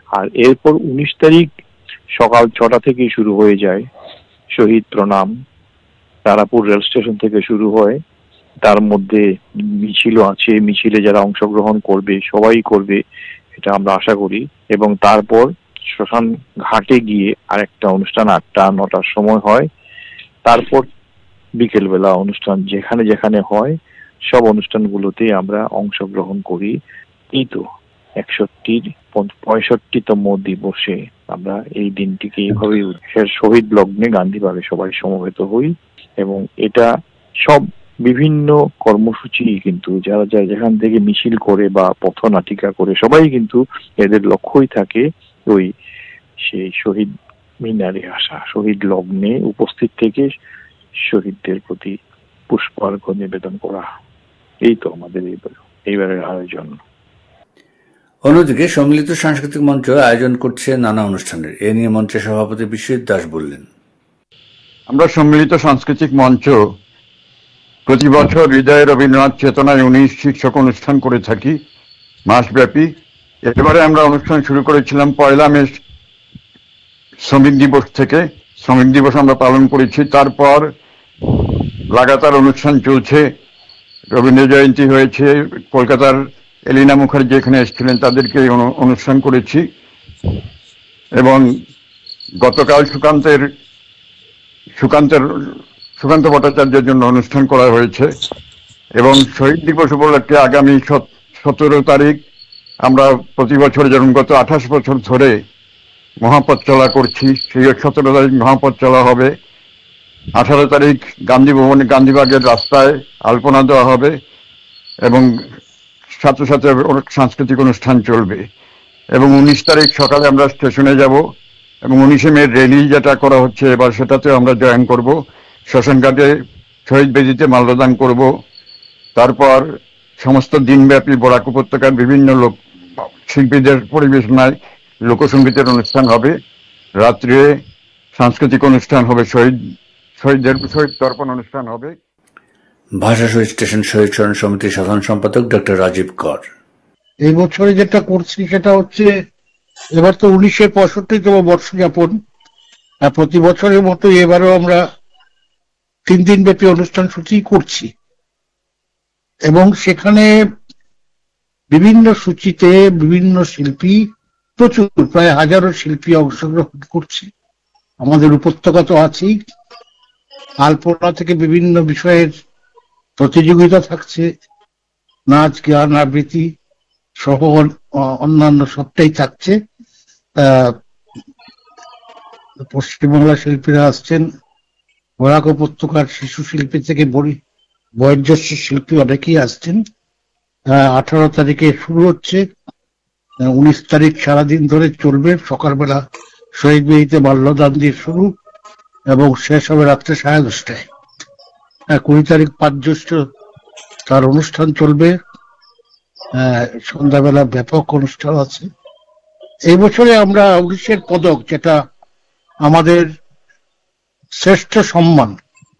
আর এরপর 19 তারিখ সকাল 6টা থেকে শুরু হয়ে যায় শহীদ প্রণাম। তারাপুর রেল স্টেশন থেকে শুরু হয়, তার মধ্যে মিছিলও আছে, মিছিলে যারা অংশগ্রহণ করবে সবাই করবে এটা আমরা আশা করি। এবং তারপর শ্মশান ঘাটে গিয়ে আরেকটা অনুষ্ঠান 8টা-9টার সময় হয়। তারপর বিকেল বেলা অনুষ্ঠান যেখানে যেখানে হয় সব অনুষ্ঠানগুলোতে আমরা অংশগ্রহণ করি। এই তো 65তম দিবসে আমরা এই দিনটিকে এইভাবে শহীদ লগ্নে গান্ধীবাগে সবাই সমবেত হই। এবং এটা সব বিভিন্ন কর্মসূচি কিন্তু যারা যেখান থেকে মিছিল করে বা পথনাটিকা করে সবাই কিন্তু এদের লক্ষ্যই থাকে ওই সেই শহীদ মিনারে আসা, শহীদ লগ্নে উপস্থিত থেকে শহীদদের প্রতি পুষ্পার্ঘ্য নিবেদন করা। এই তো আমাদের এইবারের আয়োজন। অন্যদিকে সম্মিলিত সাংস্কৃতিক মঞ্চ আয়োজন করছে নানা অনুষ্ঠানের, এ নিয়ে মঞ্চের সভাপতি বিশ্বজিৎ দাস বললেন, আমরা সম্মিলিত সাংস্কৃতিক মঞ্চ প্রতি বছর হৃদয়ে রবীন্দ্রনাথ চেতনায় 19 শীর্ষক অনুষ্ঠান করে থাকি মাসব্যাপী। এবারে আমরা অনুষ্ঠান শুরু করেছিলাম 1 মে শ্রমিক দিবস থেকে। শ্রমিক দিবস আমরা পালন করেছি, তারপর লাগাতার অনুষ্ঠান চলছে। রবীন্দ্র জয়ন্তী হয়েছে, কলকাতার এলিনা মুখার্জি এখানে এসেছিলেন, তাদেরকে অনুষ্ঠান করেছি। এবং গতকাল সুকান্ত ভট্টাচার্যের জন্য অনুষ্ঠান করা হয়েছে। এবং শহীদ দিবস উপলক্ষে আগামী 17 তারিখ আমরা প্রতি বছর যেমন গত 28 বছর ধরে মহাপথ চলা করছি, সেই 17 তারিখ মহাপথ চলা হবে। 18 তারিখ গান্ধী ভবনে গান্ধীবাগের রাস্তায় আলপনা দেওয়া হবে এবং সাথে সাথে সাংস্কৃতিক অনুষ্ঠান চলবে। এবং 19 তারিখ সকালে আমরা স্টেশনে যাব এবং 19 মে র্যালি যেটা করা হচ্ছে এবার সেটাতেও আমরা জয়েন করব। শ্মশানঘাটে শহীদ বেদিতে মাল্যদান করব। তারপর সমস্ত দিনব্যাপী বরাক উপত্যকার বিভিন্ন শিল্পীদের পরিবেশনায় লোকসঙ্গীতের অনুষ্ঠান হবে। রাত্রে সাংস্কৃতিক অনুষ্ঠান হবে, শহীদ তর্পণ অনুষ্ঠান হবে। ভাষা শহীদ স্টেশন শহীদ স্মরণ সমিতির সাধারণ সম্পাদক ডক্টর রাজীব কর, এই বছরে যেটা করছি সেটা হচ্ছে এবার তো 1965তম বর্ষযাপন। প্রতি বছরের মতো এবারও আমরা 3 দিন ব্যাপী অনুষ্ঠান সূচি করছি এবং সেখানে বিভিন্ন সূচিতে বিভিন্ন শিল্পী, প্রচুর প্রায় 1000 শিল্পী অংশগ্রহণ করছে। আমাদের উপত্যকা তো আছেই, আলপনা থেকে বিভিন্ন বিষয়ের প্রতিযোগিতা থাকছে, নাচ গান আবৃত্তি সহ অন্যান্য সবটাই থাকছে। পশ্চিমবাংলার শিল্পীরা আসছেন, বরাক উপত্যকার শিশু শিল্পী থেকে বয়োজ্যেষ্ঠ শিল্পী অনেকেই আসছেন। 18 তারিখে শুরু হচ্ছে, 19 তারিখ সারাদিন ধরে চলবে। সকালবেলা শহীদ বেদিতে মাল্যদান দিয়ে শুরু এবং শেষ হবে রাত্রে 10:30টায়। 20 তারিখ 5 জ্যৈষ্ঠ তার অনুষ্ঠান চলবে, সন্ধ্যাবেলা ব্যাপক অনুষ্ঠান আছে। এই বছরে আমরা 19-এর পদক, যেটা আমাদের শ্রেষ্ঠ সম্মান,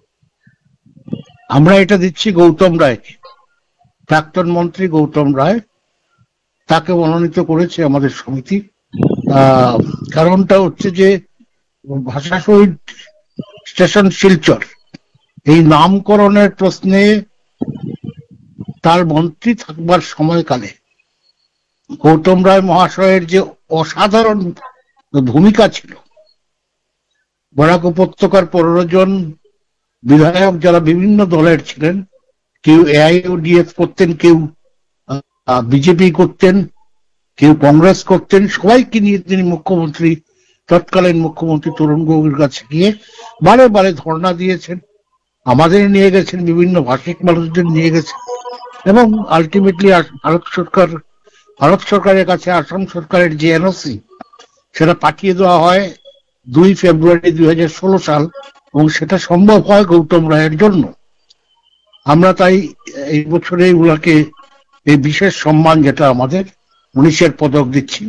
আমরা এটা দিচ্ছি গৌতম রায়কে। প্রাক্তন মন্ত্রী গৌতম রায়, তাকে মনোনীত করেছে আমাদের সমিতি। কারণটা হচ্ছে যে ভাষা শহীদ স্টেশন শিলচর এই নামকরণের প্রশ্নে তার মন্ত্রী থাকবার সময়কালে গৌতম রায় মহাশয়ের যে অসাধারণ ভূমিকা ছিল, বরাক উপত্যকার 15 জন বিধায়ক যারা বিভিন্ন দলের ছিলেন, কেউ AIUDF করতেন, কেউ বিজেপি করতেন, কেউ কংগ্রেস করতেন, সবাইকে নিয়ে তিনি তৎকালীন মুখ্যমন্ত্রী তরুণ গগৈর কাছে গিয়ে বারে বারে ধর্ণা দিয়েছেন। আমাদের নিয়ে গেছেন, বিভিন্ন ভাষিক মানুষদের নিয়ে গেছেন এবং আলটিমেটলি ভারত সরকারের কাছে আসাম সরকারের যে NOC সেটা পাঠিয়ে দেওয়া হয় 2 ফেব্রুয়ারি 2016 সাল এবং সেটা সম্ভব হয় গৌতম রায়ের জন্য। আমরা তাই এই বছরে ওনাকে এই বিশেষ সম্মান, যেটা আমাদের 19-এর পদক, দিচ্ছি।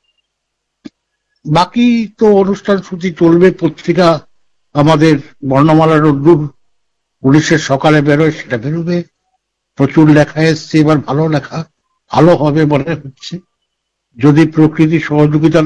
বাকি তো অনুষ্ঠান সূচি চলবে। পত্রিকা আমাদের বর্ণমালা রোদ্দুর 19-এর সকালে বেরোয়, সেটা বেরোবে। প্রচুর লেখা এসছে, এবার ভালো লেখা, ভালো হবে মনে হচ্ছে, যদি প্রকৃতি সহযোগিতা